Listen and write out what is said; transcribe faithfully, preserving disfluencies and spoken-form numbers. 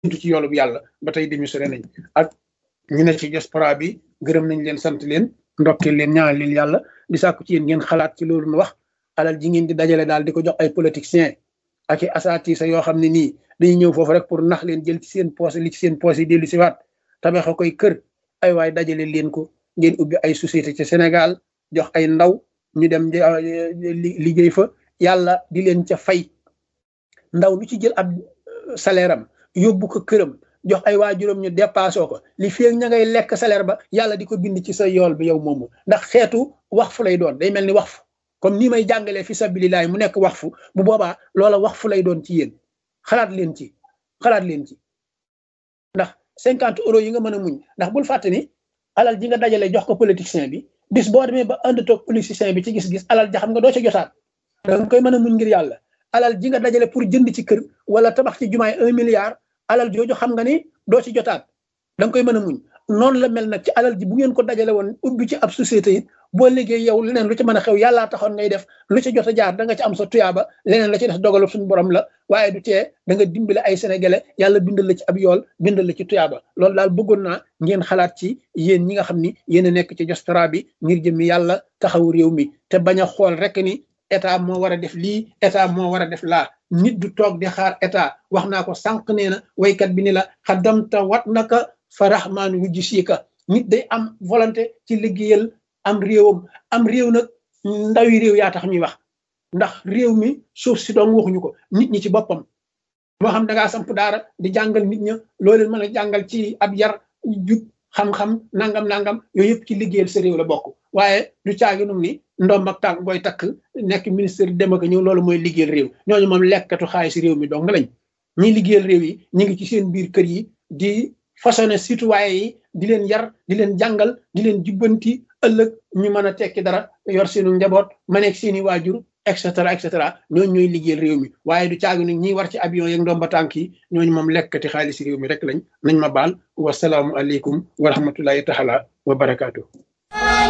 ci yoolub yàlla ba tey démissionné nañ ak ñu ne ci diaspora bi gërëm nañ leen sant leen ndokkeel leen ñaanal leen yàlla di sàkku ci yéen ngeen xalaat ci loolu nu wax alal ji ngeen di dajale daal di ko jox ay politiciens ak i asaatiisa yoo xam ne nii dañuy ñëw foofu rek pour nax leen jël ci seen poche li ci seen poche yi dellu si waat tabaxa koy kër ay waay dajale leen ko ngeen ubbi ay société ci Sénégal jox ay ndaw ñu dem liggéey fa yàlla di leen ca fay ndaw lu ci jël ab salaire am yóbbu ko këram jox ay waajuram ñu dépassé ko li feeg ña ngay lekk salaire ba yàlla di ko bind ci sa yool bi yow moomu ndax xeetu wax fu lay doon day mel ni wax fu comme nii may jàngalee fi sabilillahi mu nekk wax fu bu boobaa loola wax fu lay doon ci yéen xalaat leen ci xalaat leen ci ndax cinquante euros yi nga mën a muñ ndax bul fàtte ni alal ji nga dajale jox ko politicien bi bis boo demee ba ànd toog politicien bi ci gis-gis alal ja xam nga doo ca jotaat da nga koy mën a muñ ngir yàlla alal ji nga dajale pour jënd ci kër wala tabax ci jumaay un milliard alal jooju xam nga ni doo ci jotaat da nga koy mën a muñ noonu la mel nag ci alal ji bu ngeen ko dajale woon ubbi ci ab société it boo liggéey yow leneen lu ci mën a xew yàllaa taxoon ngay def lu ci jot a jaar da nga ci am sa tuyaaba leneen la ci des dogalu suñu borom la waaye du tee da nga dimbale ay sénégalais yàlla bindal la ci ab yool bindal la ci tuyaaba loolu daal bëggoon naa ngeen xalaat ci yéen ñi nga xam ni yéen a nekk ci diaspora bi ngir jëmmi yàlla taxawu réew mi te bañ a xool rek ni état moo war a def lii état moo war a def laa nit du toog di xaar état wax naa ko sànq nee na waykat bi ni la xaddamta wat naka fa rahmaan wujji siika nit day am volonté ci liggéeyal am réewam am réew nag ndawi réew yaa tax ñuy wax ndax réew mi suuf si doon waxuñu ko nit ñi ci boppam moo xam da ngaa samp daara di jàngal nit ña loo leen mën a jàngal ci ab yar jub xam-xam nangam nangam yooyu yëpp ci liggéeyal sa réew la bokk waaye du caagi num ni ndoom ak tànk booy takk nekk ministre dem ak ñëw loolu mooy liggéeyal réew ñooñu moom lekkatu xaalis réew mi dong lañ ñi liggéeyal réew yi ñu ngi ci seen biir kër yi di façonné citoyen yi di leen yar di leen jàngal di leen jubbanti ëllëg ñu mën a tekki dara yor seenu njaboot ma nekk seeni waajur et cetera et cetera ñooñu ñooy liggéeyal réew mi waaye du caagi nag ñiy war ci avion yeeg ndomba tànk yi ñooñu moom lekkati xaalis réew mi rek lañ nañ ma baal wasalaamu aleykum wa rahmatullahi taala wa barakaatu.